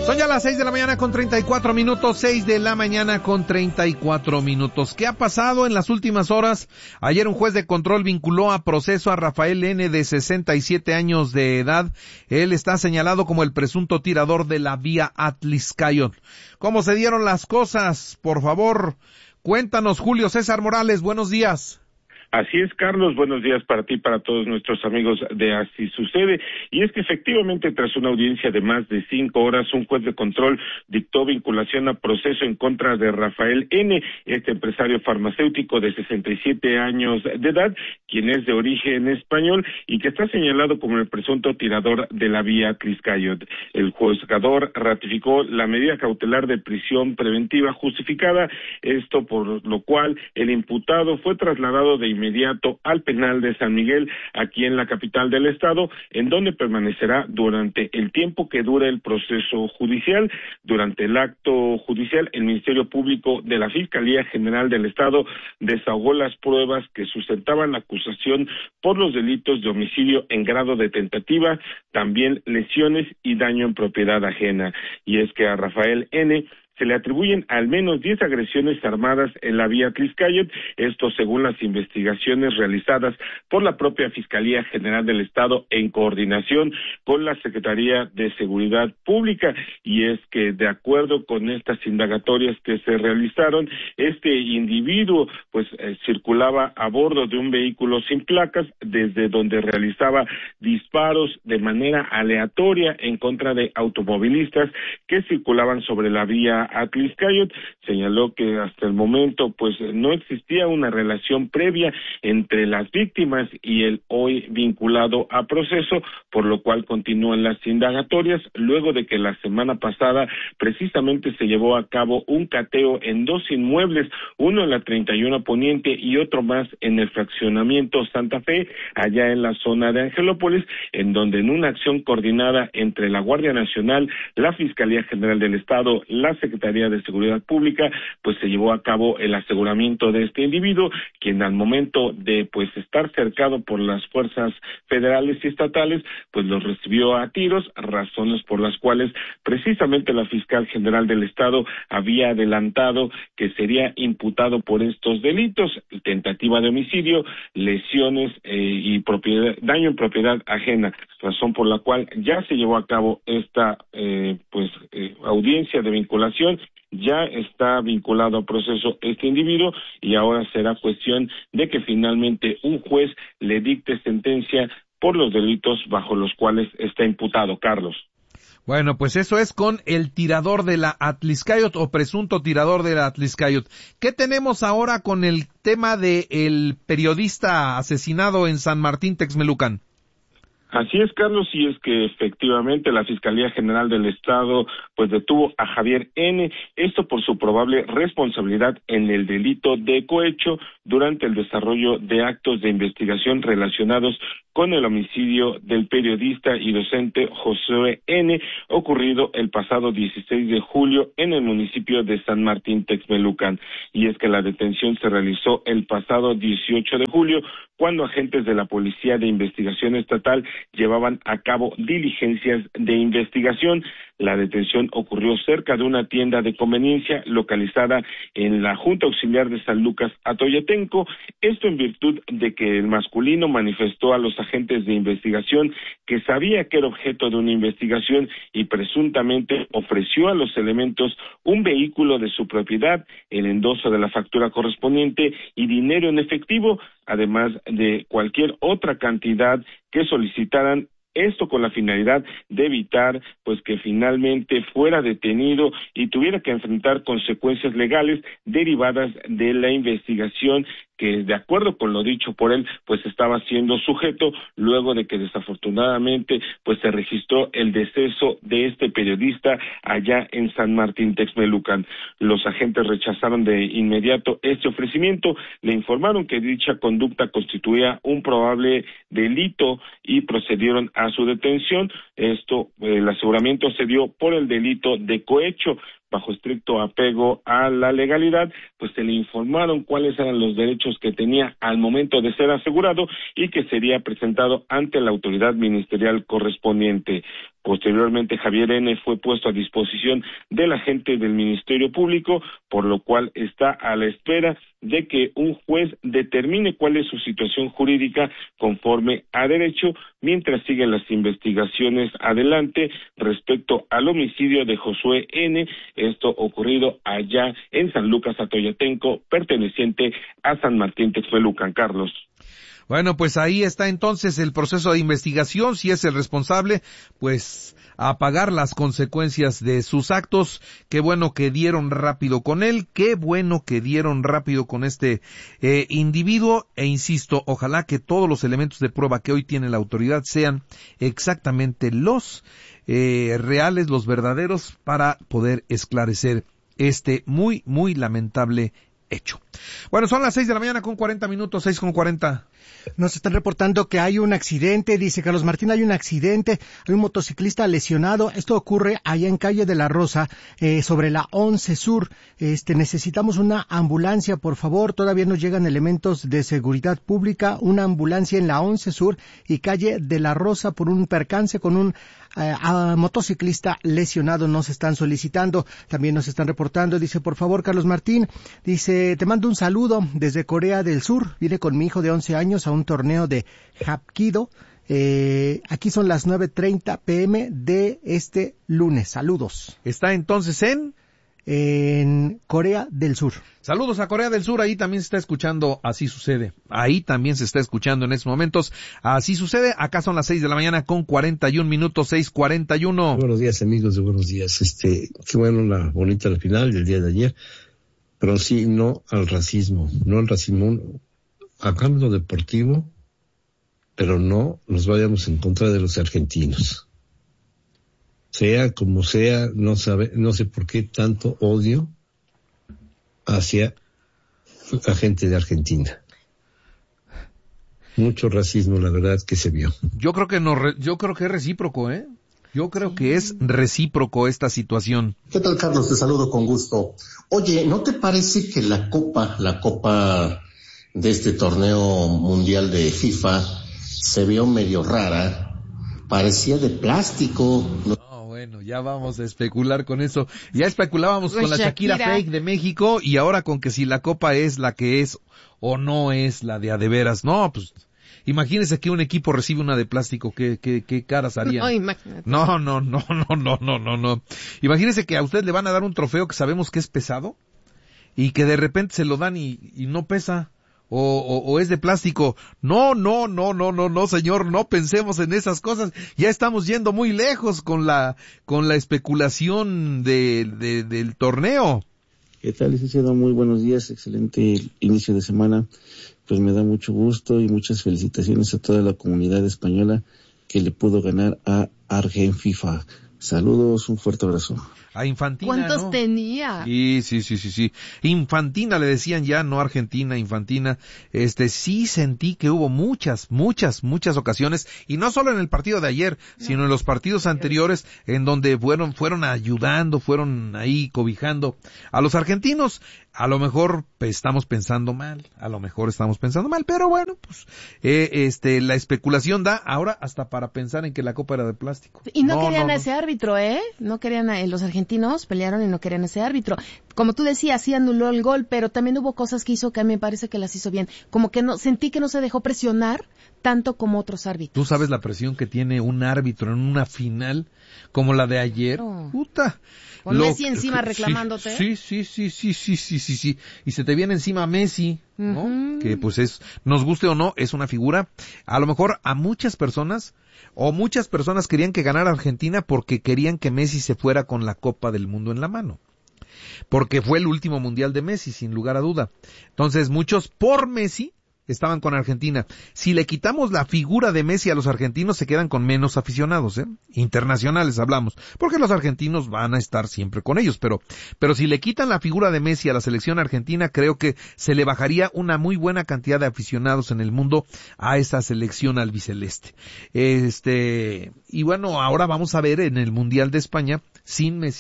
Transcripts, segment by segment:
Son ya las 6 de la mañana con 34 minutos, 6 de la mañana con 34 minutos. ¿Qué ha pasado en las últimas horas? Ayer un juez de control vinculó a proceso a Rafael N. de 67 años de edad. Él está señalado como el presunto tirador de la vía Atlixcáyotl. ¿Cómo se dieron las cosas? Por favor, cuéntanos, Julio César Morales, buenos días. Así es, Carlos, buenos días para ti y para todos nuestros amigos de Así Sucede. Y es que efectivamente, tras una audiencia de más de 5 horas, un juez de control dictó vinculación a proceso en contra de Rafael N., este empresario farmacéutico de 67 años de edad, quien es de origen español y que está señalado como el presunto tirador de la vía Atlixcáyotl. El juzgador ratificó la medida cautelar de prisión preventiva justificada, esto por lo cual el imputado fue trasladado de inmediato al penal de San Miguel, aquí en la capital del estado, en donde permanecerá durante el tiempo que dure el proceso judicial. Durante el acto judicial, el Ministerio Público de la Fiscalía General del Estado desahogó las pruebas que sustentaban la acusación por los delitos de homicidio en grado de tentativa, también lesiones y daño en propiedad ajena. Y es que a Rafael N. se le atribuyen al menos 10 agresiones armadas en la vía Atlixcáyotl, esto según las investigaciones realizadas por la propia Fiscalía General del Estado en coordinación con la Secretaría de Seguridad Pública. Y es que de acuerdo con estas indagatorias que se realizaron, este individuo circulaba a bordo de un vehículo sin placas, desde donde realizaba disparos de manera aleatoria en contra de automovilistas que circulaban sobre la vía Atlixcáyotl. Señaló que hasta el momento no existía una relación previa entre las víctimas y el hoy vinculado a proceso, por lo cual continúan las indagatorias, luego de que la semana pasada precisamente se llevó a cabo un cateo en 2 inmuebles, uno en la 31 Poniente y otro más en el fraccionamiento Santa Fe, allá en la zona de Angelópolis, en donde en una acción coordinada entre la Guardia Nacional, la Fiscalía General del Estado, la Secretaría de Seguridad Pública, se llevó a cabo el aseguramiento de este individuo, quien al momento de estar cercado por las fuerzas federales y estatales, los recibió a tiros, razones por las cuales precisamente la Fiscal General del Estado había adelantado que sería imputado por estos delitos: tentativa de homicidio, lesiones y daño en propiedad ajena, razón por la cual ya se llevó a cabo esta audiencia de vinculación. Ya está vinculado a proceso este individuo y ahora será cuestión de que finalmente un juez le dicte sentencia por los delitos bajo los cuales está imputado, Carlos. Bueno, eso es con el tirador de la Atlixcáyotl o presunto tirador de la Atlixcáyotl. ¿Qué tenemos ahora con el tema de el periodista asesinado en San Martín Texmelucan? Así es, Carlos, y es que efectivamente la Fiscalía General del Estado detuvo a Javier N., esto por su probable responsabilidad en el delito de cohecho durante el desarrollo de actos de investigación relacionados con el homicidio del periodista y docente Josué N., ocurrido el pasado 16 de julio en el municipio de San Martín Texmelucan. Y es que la detención se realizó el pasado 18 de julio, cuando agentes de la Policía de Investigación Estatal llevaban a cabo diligencias de investigación. La detención ocurrió cerca de una tienda de conveniencia localizada en la Junta Auxiliar de San Lucas Atoyatenco, esto en virtud de que el masculino manifestó a los agentes de investigación que sabía que era objeto de una investigación y presuntamente ofreció a los elementos un vehículo de su propiedad, el endoso de la factura correspondiente y dinero en efectivo, además de cualquier otra cantidad que solicitaran, esto con la finalidad de evitar que finalmente fuera detenido y tuviera que enfrentar consecuencias legales derivadas de la investigación que, de acuerdo con lo dicho por él, estaba siendo sujeto luego de que desafortunadamente se registró el deceso de este periodista allá en San Martín Texmelucan. Los agentes rechazaron de inmediato este ofrecimiento, le informaron que dicha conducta constituía un probable delito y procedieron a su detención. El aseguramiento se dio por el delito de cohecho. Bajo estricto apego a la legalidad, se le informaron cuáles eran los derechos que tenía al momento de ser asegurado y que sería presentado ante la autoridad ministerial correspondiente. Posteriormente, Javier N. fue puesto a disposición del agente del Ministerio Público, por lo cual está a la espera de que un juez determine cuál es su situación jurídica conforme a derecho, mientras siguen las investigaciones adelante respecto al homicidio de Josué N., esto ocurrido allá en San Lucas Atoyatenco, perteneciente a San Martín Texmelucan. Carlos. Bueno, pues ahí está entonces el proceso de investigación. Si es el responsable, pues a pagar las consecuencias de sus actos. Qué bueno que dieron rápido con él, qué bueno que dieron rápido con este individuo, e insisto, ojalá que todos los elementos de prueba que hoy tiene la autoridad sean exactamente los reales, los verdaderos, para poder esclarecer este muy, muy lamentable hecho. Bueno, son las 6 de la mañana con 40 minutos, 6:40. Nos están reportando que hay un accidente, dice Carlos Martín, hay un accidente, hay un motociclista lesionado. Esto ocurre allá en Calle de la Rosa, sobre la 11 Sur. Necesitamos una ambulancia, por favor. Todavía nos llegan elementos de seguridad pública, una ambulancia en la 11 Sur y Calle de la Rosa por un percance con un motociclista lesionado. Nos están solicitando, también nos están reportando, dice, por favor, Carlos Martín, dice, te mando un saludo desde Corea del Sur, vine con mi hijo de 11 años a un torneo de Hapkido, aquí son las 9:30 p.m. de este lunes, saludos. Está entonces en Corea del Sur. Saludos a Corea del Sur, ahí también se está escuchando Así Sucede. Ahí también se está escuchando en estos momentos Así Sucede. Acá son las 6 de la mañana con 41 minutos, 6:41. Buenos días, amigos de Buenos Días. Qué bueno la bonita al final del día de ayer. Pero sí, no al racismo, hagamos lo deportivo, pero no nos vayamos en contra de los argentinos. Sea como sea, no sé por qué tanto odio hacia la gente de Argentina. Mucho racismo, la verdad, que se vio. Yo creo que es recíproco, ¿eh? Yo creo que es recíproco esta situación. ¿Qué tal, Carlos? Te saludo con gusto. Oye, ¿no te parece que la copa de este torneo mundial de FIFA se vio medio rara? Parecía de plástico. No, bueno, ya vamos a especular con eso. Ya especulábamos con la Shakira fake de México y ahora con que si la copa es la que es o no es la de a de veras. No, pues imagínese que un equipo recibe una de plástico, ¿qué caras harían? No, imagínate. No. Imagínese que a usted le van a dar un trofeo que sabemos que es pesado y que de repente se lo dan y no pesa. O es de plástico. No, señor, no pensemos en esas cosas. Ya estamos yendo muy lejos con la especulación del torneo. ¿Qué tal, licenciado? Muy buenos días, excelente inicio de semana. Pues me da mucho gusto y muchas felicitaciones a toda la comunidad española que le pudo ganar a Argenfifa. Saludos, un fuerte abrazo. A Infantina, ¿cuántos ¿no? tenía? Sí. Infantina le decían ya, no Argentina, Infantina. Sí sentí que hubo muchas ocasiones, y no solo en el partido de ayer, sino en los partidos anteriores, en donde fueron ayudando, fueron ahí cobijando a los argentinos. A lo mejor estamos pensando mal, pero bueno, pues, la especulación da ahora hasta para pensar en que la copa era de plástico. Y no querían a ese árbitro, no querían los argentinos pelearon y no querían a ese árbitro. Como tú decías, sí anuló el gol, pero también hubo cosas que hizo que a mí me parece que las hizo bien. Como que sentí que no se dejó presionar tanto como otros árbitros. ¿Tú sabes la presión que tiene un árbitro en una final como la de ayer? No. Puta. Con Messi encima reclamándote. Sí. Y se te viene encima Messi, ¿no? Uh-huh. Que pues nos guste o no, es una figura. A lo mejor a muchas personas querían que ganara Argentina porque querían que Messi se fuera con la Copa del Mundo en la mano. Porque fue el último mundial de Messi, sin lugar a duda. Entonces muchos por Messi estaban con Argentina. Si le quitamos la figura de Messi a los argentinos, se quedan con menos aficionados, internacionales hablamos, porque los argentinos van a estar siempre con ellos, pero si le quitan la figura de Messi a la selección argentina, creo que se le bajaría una muy buena cantidad de aficionados en el mundo a esa selección albiceleste. Y bueno, ahora vamos a ver en el Mundial de España, sin Messi,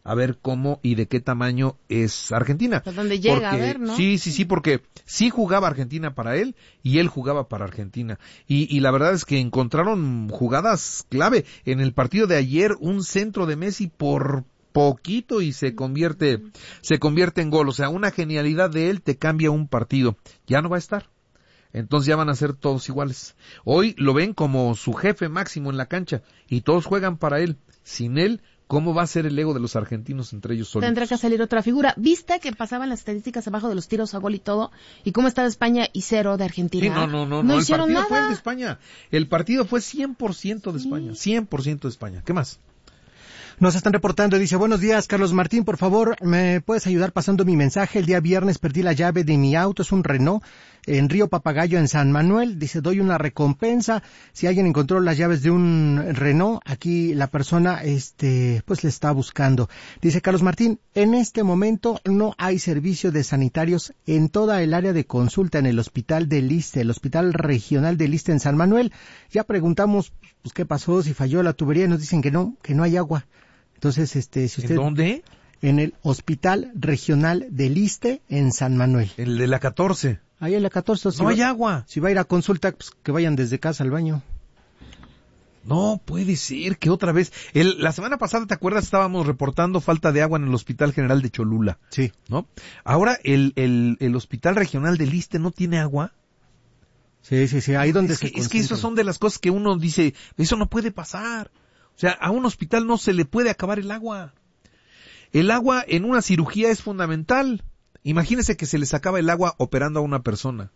a ver cómo y de qué tamaño es Argentina. ¿A dónde llega? Porque, a ver, ¿no? Sí, porque sí jugaba Argentina para él y él jugaba para Argentina. Y la verdad es que encontraron jugadas clave. En el partido de ayer, un centro de Messi por poquito y se convierte en gol. O sea, una genialidad de él te cambia un partido. Ya no va a estar. Entonces ya van a ser todos iguales. Hoy lo ven como su jefe máximo en la cancha y todos juegan para él. Sin él, ¿cómo va a ser el ego de los argentinos entre ellos solitos? Tendrá que salir otra figura. ¿Viste que pasaban las estadísticas abajo de los tiros a gol y todo? ¿Y cómo estaba España y 0 de Argentina? Sí, no hicieron el partido nada. fue el de España. El partido fue 100% de España. 100% de España. ¿Qué más? Nos están reportando, dice, buenos días, Carlos Martín, por favor, ¿me puedes ayudar pasando mi mensaje? El día viernes perdí la llave de mi auto, es un Renault, en Río Papagayo, en San Manuel. Dice, doy una recompensa. Si alguien encontró las llaves de un Renault, aquí la persona, pues le está buscando. Dice Carlos Martín, en este momento no hay servicio de sanitarios en toda el área de consulta en el Hospital del Iste, el Hospital Regional del Iste en San Manuel. Ya preguntamos, pues, qué pasó, si falló la tubería, y nos dicen que no hay agua. Entonces, si usted... ¿En dónde? En el Hospital Regional del Iste, en San Manuel. El de la 14. Ahí en la 14. No hay agua. Si va a ir a consulta, pues que vayan desde casa al baño. No puede ser que otra vez. La semana pasada, ¿te acuerdas? Estábamos reportando falta de agua en el Hospital General de Cholula. Sí. ¿No? Ahora el Hospital Regional del Iste no tiene agua. Sí. Ahí donde es que esas son de las cosas que uno dice, eso no puede pasar. O sea, a un hospital no se le puede acabar el agua. El agua en una cirugía es fundamental. Imagínese que se les acaba el agua operando a una persona.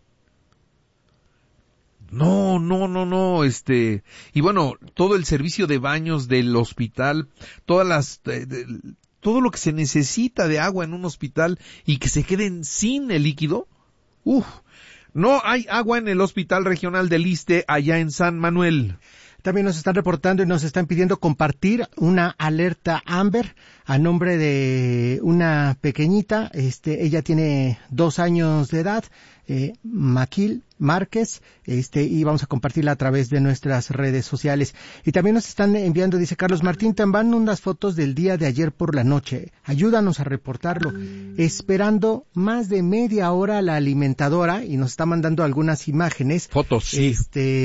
No. Y bueno, todo el servicio de baños del hospital, todo lo que se necesita de agua en un hospital y que se queden sin el líquido. No hay agua en el Hospital Regional del Iste, allá en San Manuel. También nos están reportando y nos están pidiendo compartir una alerta Amber a nombre de una pequeñita. Ella tiene 2 años de edad, Maquil Márquez, y vamos a compartirla a través de nuestras redes sociales. Y también nos están enviando, dice Carlos Martín, te van unas fotos del día de ayer por la noche. Ayúdanos a reportarlo. Esperando más de media hora la alimentadora, y nos está mandando algunas imágenes. Fotos, sí.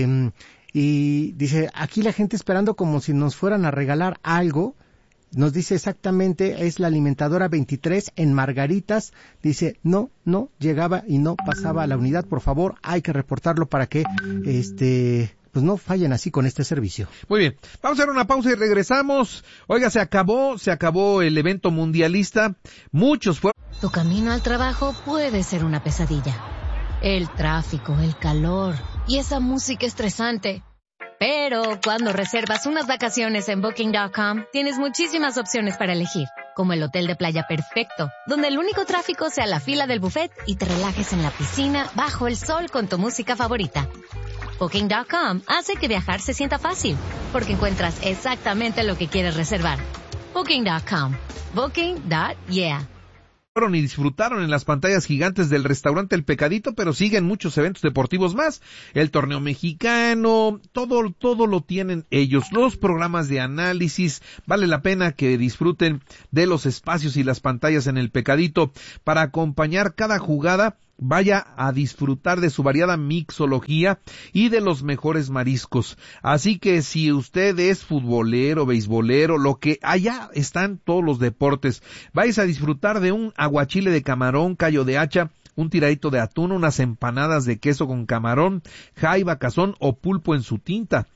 Y dice, aquí la gente esperando como si nos fueran a regalar algo. Nos dice exactamente, es la alimentadora 23 en Margaritas. Dice, no llegaba y no pasaba a la unidad. Por favor, hay que reportarlo para que, pues no fallen así con este servicio. Muy bien, vamos a hacer una pausa y regresamos. Oiga, se acabó el evento mundialista. Muchos fueron. Tu camino al trabajo puede ser una pesadilla. El tráfico, el calor y esa música estresante. Pero cuando reservas unas vacaciones en Booking.com, tienes muchísimas opciones para elegir, como el hotel de playa perfecto, donde el único tráfico sea la fila del buffet y te relajes en la piscina bajo el sol con tu música favorita. Booking.com hace que viajar se sienta fácil, porque encuentras exactamente lo que quieres reservar. Booking.com. Booking.yeah. Y disfrutaron en las pantallas gigantes del restaurante El Pecadito, pero siguen muchos eventos deportivos más. El torneo mexicano, todo lo tienen ellos. Los programas de análisis, vale la pena que disfruten de los espacios y las pantallas en El Pecadito para acompañar cada jugada. Vaya a disfrutar de su variada mixología y de los mejores mariscos. Así que si usted es futbolero, beisbolero, lo que allá están todos los deportes, vais a disfrutar de un aguachile de camarón, callo de hacha, un tiradito de atún, unas empanadas de queso con camarón, jaiba, cazón o pulpo en su tinta.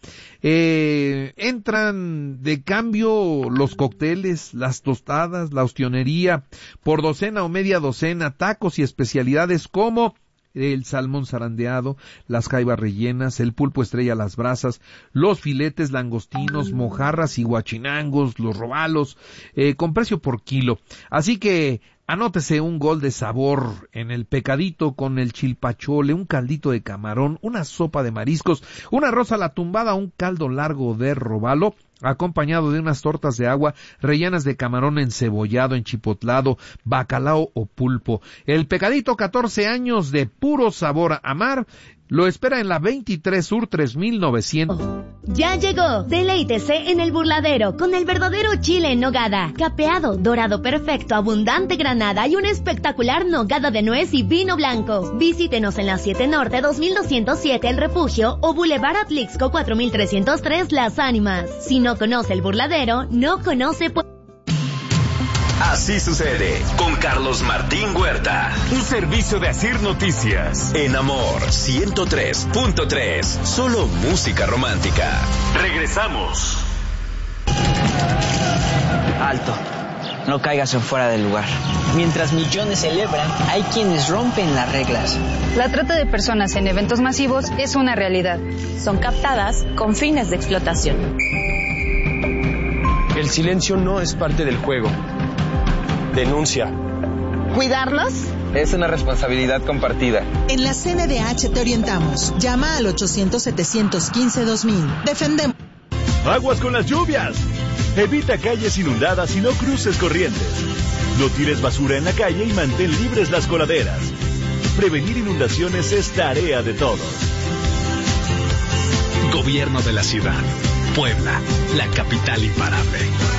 Entran de cambio los cócteles, las tostadas, la ostionería, por docena o media docena, tacos y especialidades como el salmón zarandeado, las jaibas rellenas, el pulpo estrella a las brasas, los filetes, langostinos, mojarras y guachinangos, los robalos, con precio por kilo. Así que anótese un gol de sabor en El Pecadito con el chilpachole, un caldito de camarón, una sopa de mariscos, un arroz a la tumbada, un caldo largo de robalo, acompañado de unas tortas de agua rellenas de camarón encebollado, enchipotlado, bacalao o pulpo. El Pecadito, 14 años de puro sabor a mar. Lo espera en la 23 Sur 3900. Ya llegó. Deleítese en el Burladero con el verdadero chile en nogada. Capeado, dorado perfecto, abundante granada y un espectacular nogada de nuez y vino blanco. Visítenos en la 7 Norte 2207 El Refugio o Boulevard Atlixco 4303 Las Ánimas. Si no conoce el Burladero, no conoce... Así sucede con Carlos Martín Huerta. Un servicio de Asir Noticias. En Amor 103.3. Solo música romántica. Regresamos. Alto. No caigas en fuera del lugar. Mientras millones celebran, hay quienes rompen las reglas. La trata de personas en eventos masivos es una realidad. Son captadas con fines de explotación. El silencio no es parte del juego. Denuncia. ¿Cuidarlos? Es una responsabilidad compartida. En la CNDH te orientamos. Llama al 800-715-2000. Defendemos. Aguas con las lluvias. Evita calles inundadas y no cruces corrientes. No tires basura en la calle y mantén libres las coladeras. Prevenir inundaciones es tarea de todos. Gobierno de la Ciudad. Puebla, la capital imparable.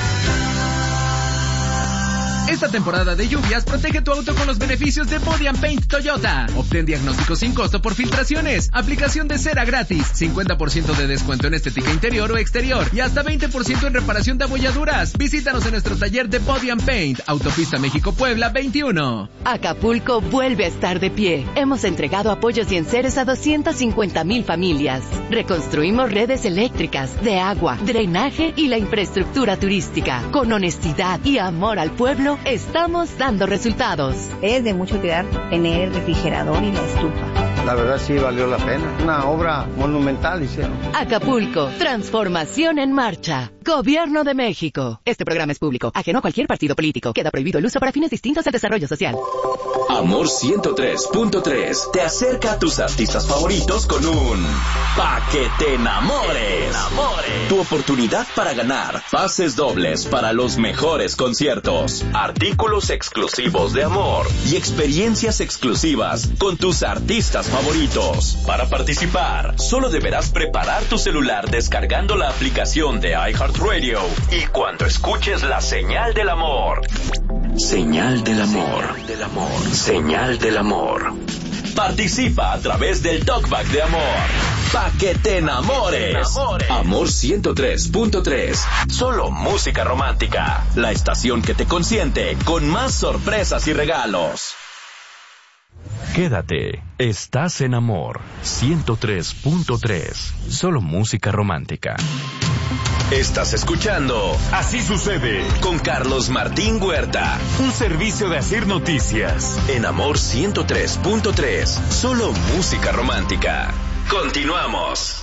Esta temporada de lluvias, protege tu auto con los beneficios de Body & Paint Toyota. Obtén diagnóstico sin costo por filtraciones, aplicación de cera gratis, 50% de descuento en estética interior o exterior y hasta 20% en reparación de abolladuras. Visítanos en nuestro taller de Body & Paint, Autopista México-Puebla 21. Acapulco vuelve a estar de pie. Hemos entregado apoyos y enseres a 250,000 familias. Reconstruimos redes eléctricas, de agua, drenaje y la infraestructura turística. Con honestidad y amor al pueblo, estamos dando resultados. Es de mucho cuidar tener el refrigerador y la estufa. La verdad sí valió la pena. Una obra monumental hicieron. Acapulco, transformación en marcha. Gobierno de México. Este programa es público, ajeno a cualquier partido político. Queda prohibido el uso para fines distintos al desarrollo social. Amor 103.3 te acerca a tus artistas favoritos con un Pa' que te enamores. Tu oportunidad para ganar pases dobles para los mejores conciertos, artículos exclusivos de Amor y experiencias exclusivas con tus artistas favoritos. Para participar, solo deberás preparar tu celular descargando la aplicación de iHeartRadio y cuando escuches la señal del amor. Señal del amor. Señal del amor. Participa a través del Talkback de Amor. Pa' que te enamores. Amor 103.3. Solo música romántica. La estación que te consiente con más sorpresas y regalos. Quédate, estás en Amor 103.3. Solo música romántica. Estás escuchando Así sucede con Carlos Martín Huerta. Un servicio de Asir Noticias. En Amor 103.3. Solo música romántica. Continuamos.